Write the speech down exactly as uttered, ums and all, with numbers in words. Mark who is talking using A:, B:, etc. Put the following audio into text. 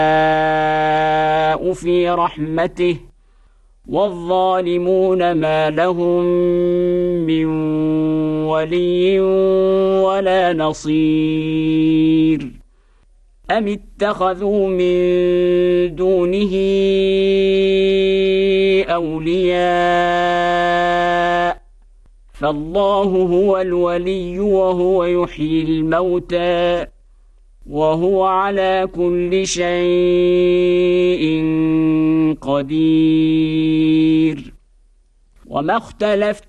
A: في رحمته والظالمون ما لهم من ولي ولا نصير أم اتخذوا من دونه أولياء فالله هو الولي وهو يحيي الموتى وهو على كل شيء قدير وما اختلفتم